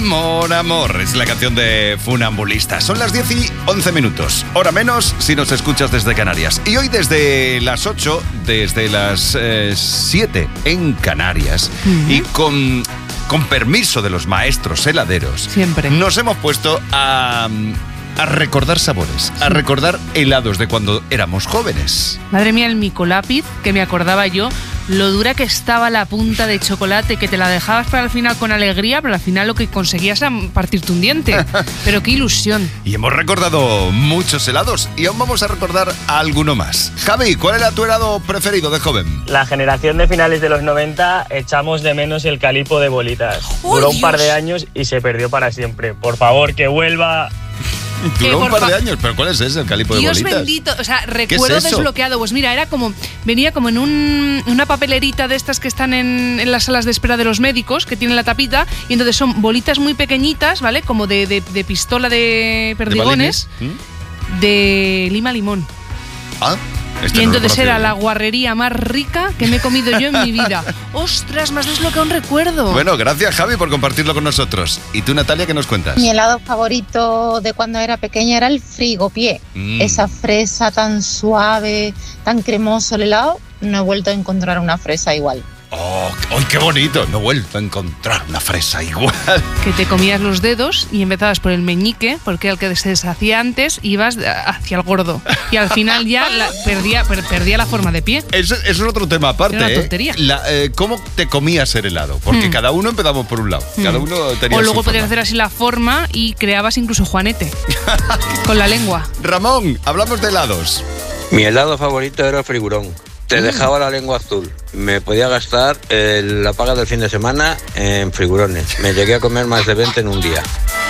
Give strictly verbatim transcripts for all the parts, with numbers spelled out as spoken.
Amor, amor, es la canción de Funambulista. Son las diez y once minutos, hora menos si nos escuchas desde Canarias. Y hoy desde las ocho, desde las eh, siete en Canarias, uh-huh. y con, con permiso de los maestros heladeros, siempre nos hemos puesto a... a recordar sabores, a recordar helados de cuando éramos jóvenes. Madre mía, el micolápiz, que me acordaba yo, lo dura que estaba la punta de chocolate, que te la dejabas para el final con alegría, pero al final lo que conseguías era partirte un diente. Pero qué ilusión. Y hemos recordado muchos helados y aún vamos a recordar alguno más. Javi, ¿cuál era tu helado preferido de joven? La generación de finales de los noventa echamos de menos el calipo de bolitas. ¡Oh, Duró Dios! un par de años y se perdió para siempre. Por favor, que vuelva... Duró un par fa- de años, pero ¿cuál es ese, el calipo de Dios bolitas? bendito, o sea, recuerdo es eso? desbloqueado. Pues mira, era como, venía como en un, una papelerita de estas que están en, en las salas de espera de los médicos, que tienen la tapita, y entonces son bolitas muy pequeñitas, ¿vale? Como de, de, de pistola de perdigones, ¿De, ¿Mm? de lima limón. Ah, este Y no lo entonces conocía. era la guarrería más rica que me he comido yo en mi vida. ¡Ostras! Más desbloqueado un recuerdo. Bueno, gracias Javi por compartirlo con nosotros. ¿Y tú, Natalia, qué nos cuentas? Mi helado favorito de cuando era pequeña era el frigopié. Mm. Esa fresa tan suave, tan cremoso el helado. No he vuelto a encontrar una fresa igual. ¡Oh, ¡ay, qué bonito! No he vuelto a encontrar una fresa igual. Que te comías los dedos y empezabas por el meñique, porque era el que se deshacía antes, ibas hacia el gordo. Y al final ya la, perdía, per, perdía la forma de pie. Eso, eso es otro tema aparte. Era una ¿eh? tontería. La, eh, ¿Cómo te comías el helado? Porque Mm. cada uno empezamos por un lado. Mm. Cada uno tenía O su luego podías forma. hacer así la forma y creabas incluso juanete. Con la lengua. Ramón, hablamos de helados. Mi helado favorito era el frigurón. Te Mm. dejaba la lengua azul. Me podía gastar eh, la paga del fin de semana en frigurones. Me llegué a comer más de veinte en un día.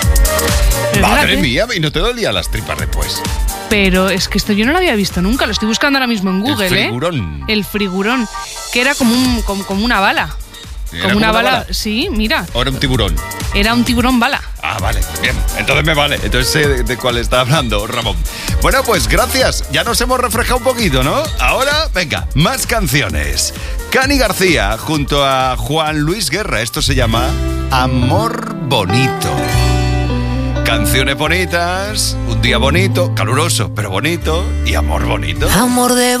Pero Madre fíjate, mía, ¿y no te dolían las tripas después? Pero es que esto yo no lo había visto nunca. Lo estoy buscando ahora mismo en Google, El frigurón. ¿eh? El frigurón. Que era como, un, como, como una bala. ¿Era Como una, como una bala. bala? Sí, mira. ¿O era un tiburón? Era un tiburón bala. Ah, vale, bien. Entonces me vale. Entonces sé de, de cuál está hablando Ramón. Bueno, pues gracias. Ya nos hemos refrescado un poquito, ¿no? Ahora, venga, más canciones. Cani García junto a Juan Luis Guerra. Esto se llama Amor Bonito. Canciones bonitas, un día bonito, caluroso, pero bonito, y amor bonito. Amor de